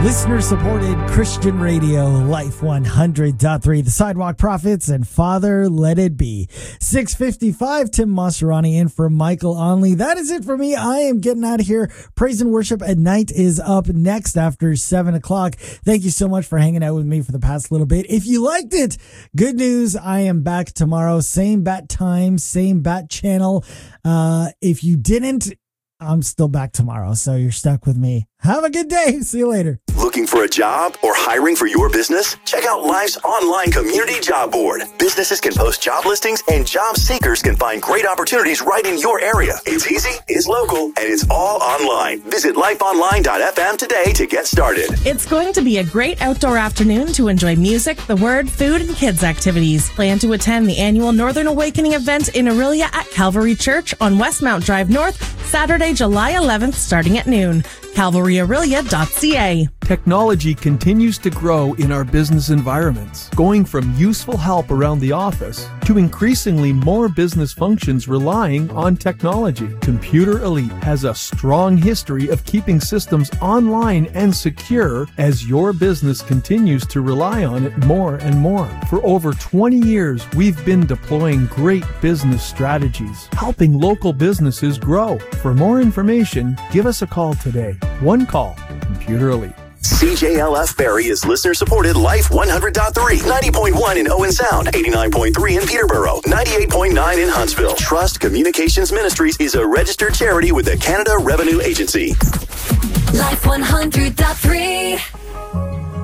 Listener-supported Christian radio, Life 100.3, The Sidewalk Prophets, and Father Let It Be. 6:55, Tim Maserani in for Michael Onley. That is it for me. I am getting out of here. Praise and Worship at Night is up next after 7 o'clock. Thank you so much for hanging out with me for the past little bit. If you liked it, good news, I am back tomorrow. Same bat time, same bat channel. If you didn't, I'm still back tomorrow, so you're stuck with me. Have a good day. See you later. Looking for a job or hiring for your business? Check out Life's online community job board. Businesses can post job listings and job seekers can find great opportunities right in your area. It's easy, it's local, and it's all online. Visit lifeonline.fm today to get started. It's going to be a great outdoor afternoon to enjoy music, the word, food, and kids activities. Plan to attend the annual Northern Awakening event in Orillia at Calvary Church on Westmount Drive North, Saturday, July 11th, starting at noon. CalvaryAurelia.ca. Technology continues to grow in our business environments, going from useful help around the office to increasingly more business functions relying on technology. Computer Elite has a strong history of keeping systems online and secure as your business continues to rely on it more and more. For over 20 years, we've been deploying great business strategies, helping local businesses grow. For more information, give us a call today. One call, Computer Elite. CJLF Barrie is listener-supported Life 100.3, 90.1 in Owen Sound, 89.3 in Peterborough, 98.9 in Huntsville. Trust Communications Ministries is a registered charity with the Canada Revenue Agency. Life 100.3.